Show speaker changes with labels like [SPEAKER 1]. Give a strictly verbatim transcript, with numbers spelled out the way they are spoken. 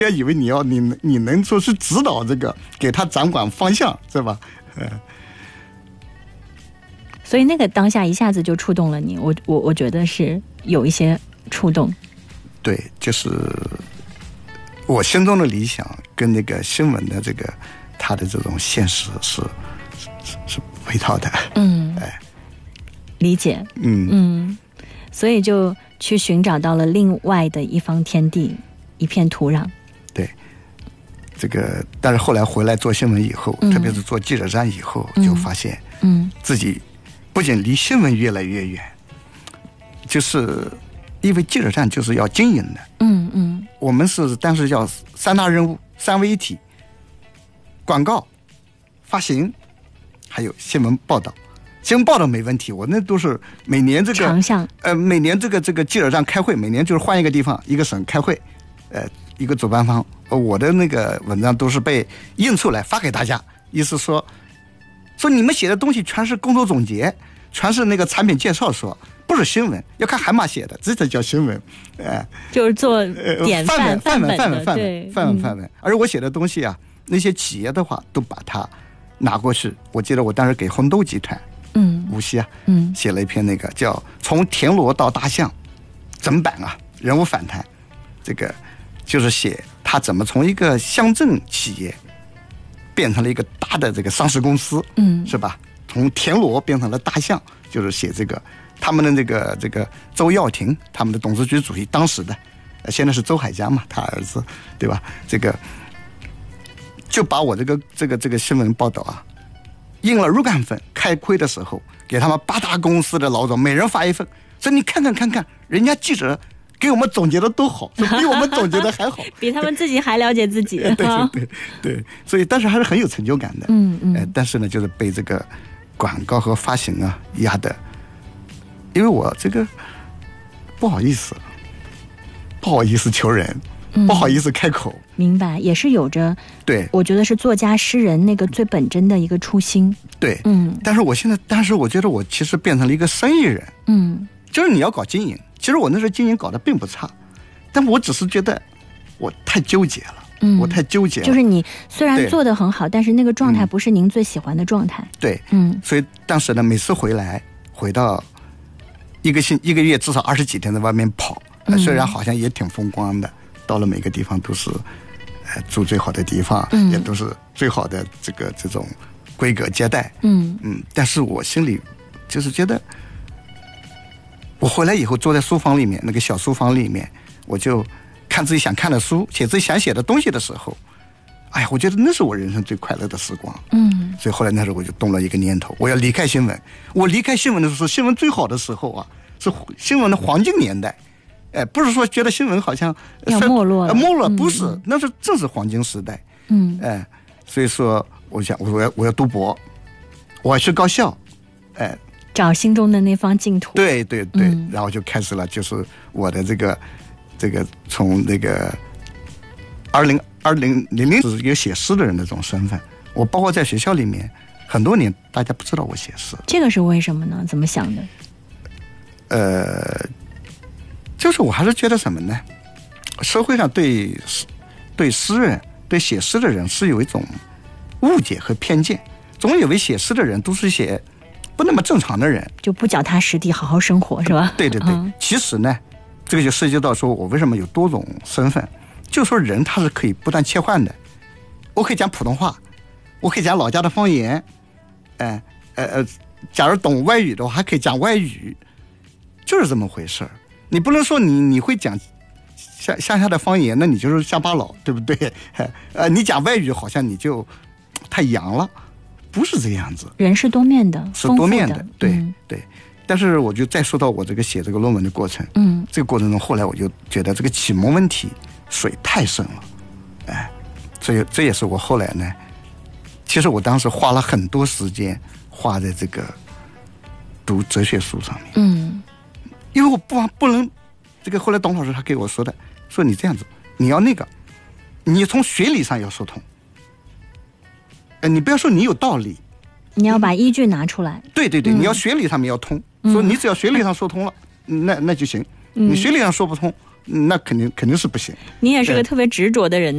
[SPEAKER 1] 别以为你要你你能说是指导这个，给他掌管方向，是吧？呃，
[SPEAKER 2] 所以那个当下一下子就触动了你，我我我觉得是有一些触动。
[SPEAKER 1] 对，就是我心中的理想跟那个新闻的这个他的这种现实是是是不配套的。
[SPEAKER 2] 嗯，
[SPEAKER 1] 哎，
[SPEAKER 2] 理解。
[SPEAKER 1] 嗯
[SPEAKER 2] 嗯，所以就去寻找到了另外的一方天地，一片土壤。
[SPEAKER 1] 对，这个但是后来回来做新闻以后，
[SPEAKER 2] 嗯、
[SPEAKER 1] 特别是做记者站以后，就发现，
[SPEAKER 2] 嗯，
[SPEAKER 1] 自己不仅离新闻越来越远，就是因为记者站就是要经营的，
[SPEAKER 2] 嗯嗯，
[SPEAKER 1] 我们是但是要三大任务，三位一体，广告、发行，还有新闻报道。新闻报道没问题，我那都是每年这个
[SPEAKER 2] 长项，
[SPEAKER 1] 呃，每年这个这个记者站开会，每年就是换一个地方，一个省开会，呃，一个主办方，呃，我的那个文章都是被印出来发给大家，意思说，说你们写的东西全是工作总结，全是那个产品介绍说，不是新闻，要看海马写的，这才叫新闻，呃，
[SPEAKER 2] 就是做典范
[SPEAKER 1] 范
[SPEAKER 2] 本
[SPEAKER 1] 范本范
[SPEAKER 2] 对
[SPEAKER 1] 本范本范本，而我写的东西啊，那些企业的话都把它拿过去，我记得我当时给红豆集团。
[SPEAKER 2] 嗯，
[SPEAKER 1] 无锡啊，
[SPEAKER 2] 嗯，
[SPEAKER 1] 写了一篇那个叫《从田螺到大象》，整版啊，人物访谈，这个就是写他怎么从一个乡镇企业变成了一个大的这个上市公司，
[SPEAKER 2] 嗯，
[SPEAKER 1] 是吧？从田螺变成了大象，就是写这个他们的这个这个周耀庭，他们的董事局主席，当时的，现在是周海江嘛，他儿子，对吧？这个就把我这个这个这个新闻报道啊。印了若干份，开会的时候给他们八大公司的老总每人发一份，说你看看看看，人家记者给我们总结的都好，说比我们总结的还好，
[SPEAKER 2] 比他们自己还了解自己。
[SPEAKER 1] 对对对对，所以但是还是很有成就感的。
[SPEAKER 2] 嗯嗯、
[SPEAKER 1] 呃。但是呢，就是被这个广告和发行啊压的，因为我这个不好意思，不好意思求人。
[SPEAKER 2] 嗯、
[SPEAKER 1] 不好意思开口，
[SPEAKER 2] 明白，也是有着
[SPEAKER 1] 对，
[SPEAKER 2] 我觉得是作家诗人那个最本真的一个初心。
[SPEAKER 1] 对，
[SPEAKER 2] 嗯，
[SPEAKER 1] 但是我现在，但是我觉得我其实变成了一个生意人，
[SPEAKER 2] 嗯，
[SPEAKER 1] 就是你要搞经营，其实我那时候经营搞得并不差，但我只是觉得我太纠结了，嗯，我太纠结了，
[SPEAKER 2] 就是你虽然做得很好，但是那个状态不是您最喜欢的状态，
[SPEAKER 1] 对，
[SPEAKER 2] 嗯，
[SPEAKER 1] 所以当时呢，每次回来回到一个星一个月至少二十几天在外面跑，呃、虽然好像也挺风光的。到了每个地方都是，呃，住最好的地方，嗯、也都是最好的这个这种规格接待，
[SPEAKER 2] 嗯
[SPEAKER 1] 嗯。但是我心里就是觉得，我回来以后坐在书房里面，那个小书房里面，我就看自己想看的书，写自己想写的东西的时候，哎呀，我觉得那是我人生最快乐的时光，
[SPEAKER 2] 嗯。
[SPEAKER 1] 所以后来那时候我就动了一个念头，我要离开新闻。我离开新闻的时候，新闻最好的时候啊，是新闻的黄金年代。哎，不是说觉得新闻好像
[SPEAKER 2] 要没落了，
[SPEAKER 1] 没落不是，嗯、那是正是黄金时代。
[SPEAKER 2] 嗯，
[SPEAKER 1] 哎，所以说，我想我要我要读博，我要去高校，哎，
[SPEAKER 2] 找心中的那方净土。
[SPEAKER 1] 对对对，
[SPEAKER 2] 嗯、
[SPEAKER 1] 然后就开始了，就是我的这个这个从那个二零二零零零是一个写诗的人的这种身份，我包括在学校里面很多年，大家不知道我写诗，
[SPEAKER 2] 这个是为什么呢？怎么想的？
[SPEAKER 1] 呃。就是我还是觉得什么呢？社会上对对诗人、对写诗的人是有一种误解和偏见，总以为写诗的人都是些不那么正常的人，
[SPEAKER 2] 就不脚踏实地好好生活，是吧？
[SPEAKER 1] 对对对，嗯、其实呢，这个就涉及到说我为什么有多种身份，就说人他是可以不断切换的，我可以讲普通话，我可以讲老家的方言，哎呃呃，假如懂外语的话，还可以讲外语，就是这么回事儿。你不能说你你会讲乡乡下的方言，那你就是乡巴佬，对不对？呃，你讲外语好像你就太洋了，不是这样子。
[SPEAKER 2] 人是多面的，
[SPEAKER 1] 是多面的，
[SPEAKER 2] 的
[SPEAKER 1] 对、
[SPEAKER 2] 嗯、
[SPEAKER 1] 对。但是我就再说到我这个写这个论文的过程，
[SPEAKER 2] 嗯，
[SPEAKER 1] 这个过程中，后来我就觉得这个启蒙问题水太深了，哎，所以这也是我后来呢，其实我当时花了很多时间花在这个读哲学书上面，
[SPEAKER 2] 嗯。
[SPEAKER 1] 因为我不不能，这个后来董老师他给我说的，说你这样子，你要那个，你从学理上要说通，呃，你不要说你有道理，
[SPEAKER 2] 你要把依据拿出来。
[SPEAKER 1] 对对对，
[SPEAKER 2] 嗯、
[SPEAKER 1] 你要学理上面要通，
[SPEAKER 2] 嗯、
[SPEAKER 1] 说你只要学理上说通了，嗯、那那就行。你学理上说不通，那肯定肯定是不行。
[SPEAKER 2] 你也是个特别执着的人。